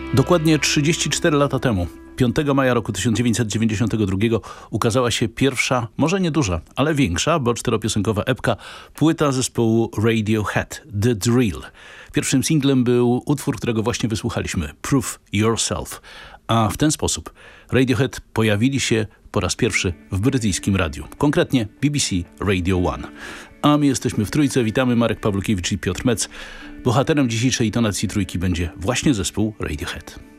Dokładnie 34 lata temu, 5 maja roku 1992 ukazała się pierwsza, może nie duża, ale większa, bo czteropiosenkowa epka, płyta zespołu Radiohead, The Drill. Pierwszym singlem był utwór, którego właśnie wysłuchaliśmy, Prove Yourself. A w ten sposób Radiohead pojawili się po raz pierwszy w brytyjskim radiu, konkretnie BBC Radio 1. A my jesteśmy w trójce, witamy, Marek Pawlukiewicz i Piotr Metz. Bohaterem dzisiejszej tonacji trójki będzie właśnie zespół Radiohead.